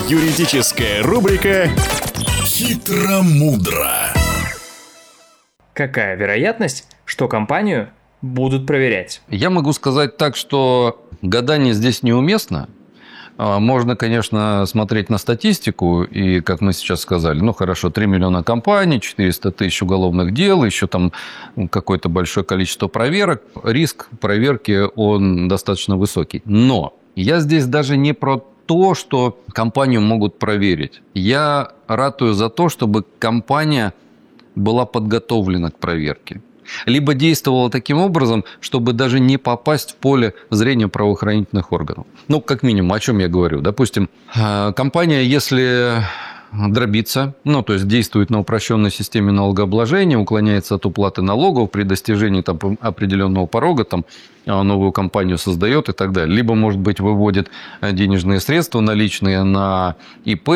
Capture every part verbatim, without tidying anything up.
Юридическая рубрика «Хитро-мудро». Какая вероятность, что компанию будут проверять? Я могу сказать так, что гадание здесь неуместно. Можно, конечно, смотреть на статистику, и, как мы сейчас сказали, ну, хорошо, три миллиона компаний, четыреста тысяч уголовных дел, еще там какое-то большое количество проверок. Риск проверки, он достаточно высокий. Но я здесь даже не про то, что компанию могут проверить. Я ратую за то, чтобы компания была подготовлена к проверке. Либо действовала таким образом, чтобы даже не попасть в поле зрения правоохранительных органов. Ну, как минимум, о чем я говорю. Допустим, компания, если дробится, ну, то есть действует на упрощенной системе налогообложения, уклоняется от уплаты налогов при достижении там определенного порога, там новую компанию создает и так далее. Либо, может быть, выводит денежные средства наличные на ИП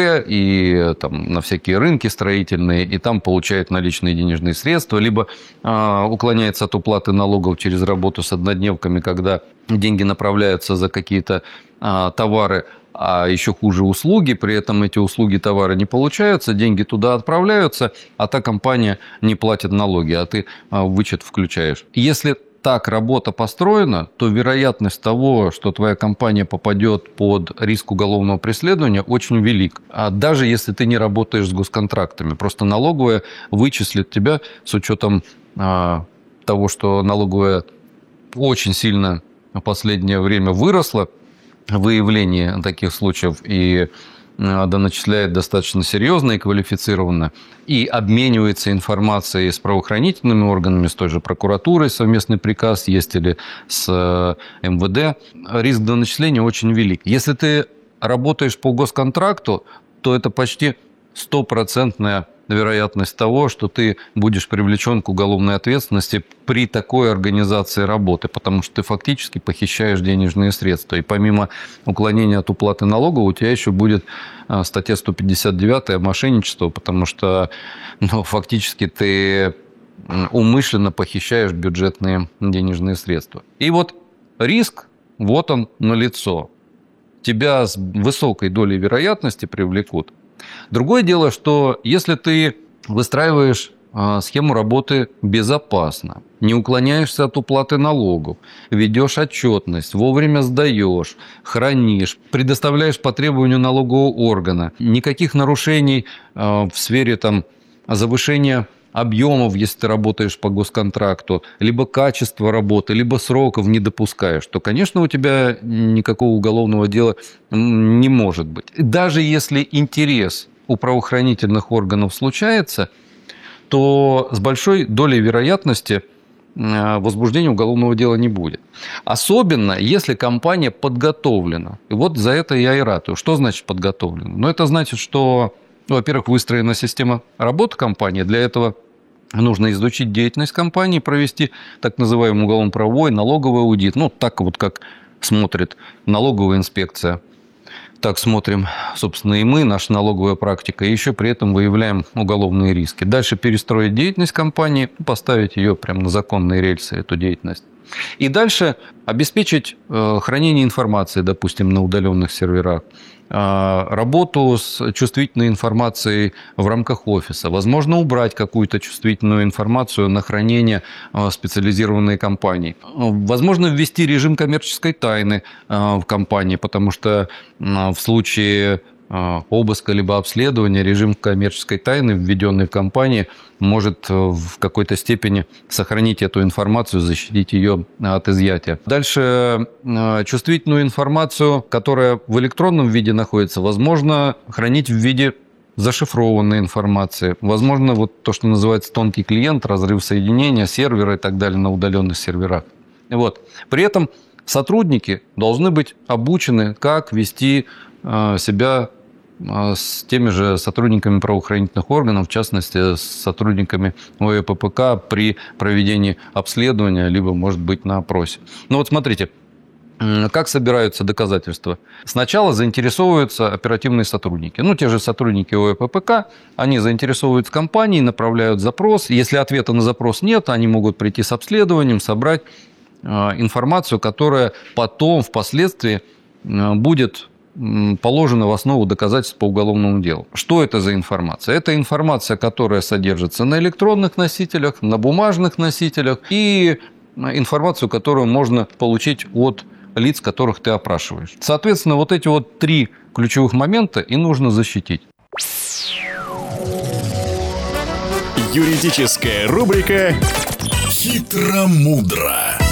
и там, на всякие рынки строительные, и там получает наличные денежные средства. Либо э, уклоняется от уплаты налогов через работу с однодневками, когда деньги направляются за какие-то э, товары, а еще хуже услуги, при этом эти услуги, товары не получаются, деньги туда отправляются, а та компания не платит налоги, а ты вычет включаешь. Если так работа построена, то вероятность того, что твоя компания попадет под риск уголовного преследования, очень велик. А даже если ты не работаешь с госконтрактами, просто налоговая вычислит тебя с учетом а, того, что налоговая очень сильно в последнее время выросла, выявление таких случаев и доначисляет достаточно серьезно и квалифицированно, и обменивается информацией с правоохранительными органами, с той же прокуратурой, совместный приказ есть, или с эм вэ дэ, риск доначисления очень велик. Если ты работаешь по госконтракту, то это почти стопроцентная вероятность того, что ты будешь привлечен к уголовной ответственности при такой организации работы, потому что ты фактически похищаешь денежные средства. И помимо уклонения от уплаты налогов, у тебя еще будет статья сто пятьдесят девять мошенничество, потому что ну, фактически ты умышленно похищаешь бюджетные денежные средства. И вот риск, вот он налицо. Тебя с высокой долей вероятности привлекут. Другое дело, что если ты выстраиваешь схему работы безопасно, не уклоняешься от уплаты налогов, ведешь отчетность, вовремя сдаешь, хранишь, предоставляешь по требованию налогового органа, никаких нарушений в сфере там, завышения объемов, если ты работаешь по госконтракту, либо качество работы, либо сроков не допускаешь, то, конечно, у тебя никакого уголовного дела не может быть. Даже если интерес у правоохранительных органов случается, то с большой долей вероятности возбуждения уголовного дела не будет. Особенно, если компания подготовлена. И вот за это я и ратую. Что значит подготовлена? Ну, это значит, что, во-первых, выстроена система работы компании. Для этого нужно изучить деятельность компании, провести так называемый уголовно-правовой налоговый аудит. Ну, так вот, как смотрит налоговая инспекция. Так смотрим, собственно, и мы, наша налоговая практика, и еще при этом выявляем уголовные риски. Дальше перестроить деятельность компании, поставить ее прямо на законные рельсы, эту деятельность. И дальше обеспечить хранение информации, допустим, на удаленных серверах, работу с чувствительной информацией в рамках офиса. Возможно, убрать какую-то чувствительную информацию на хранение в специализированной компании. Возможно, ввести режим коммерческой тайны в компании, потому что в случае обыска либо обследования режим коммерческой тайны, введенный в компании, может в какой-то степени сохранить эту информацию, защитить ее от изъятия. Дальше чувствительную информацию, которая в электронном виде находится, возможно хранить в виде зашифрованной информации. Возможно, вот то, что называется тонкий клиент, разрыв соединения, сервера и так далее на удаленных серверах. Вот. При этом сотрудники должны быть обучены, как вести себя с теми же сотрудниками правоохранительных органов, в частности, с сотрудниками о э пэ пэ ка при проведении обследования, либо, может быть, на опросе. Ну вот смотрите, как собираются доказательства? Сначала заинтересовываются оперативные сотрудники. Ну, те же сотрудники о э пэ пэ ка, они заинтересовывают компании, направляют запрос. Если ответа на запрос нет, они могут прийти с обследованием, собрать информацию, которая потом, впоследствии, будет положено в основу доказательств по уголовному делу. Что это за информация? Это информация, которая содержится на электронных носителях, на бумажных носителях и информацию, которую можно получить от лиц, которых ты опрашиваешь. Соответственно, вот эти вот три ключевых момента и нужно защитить. Юридическая рубрика «Хитро-мудро».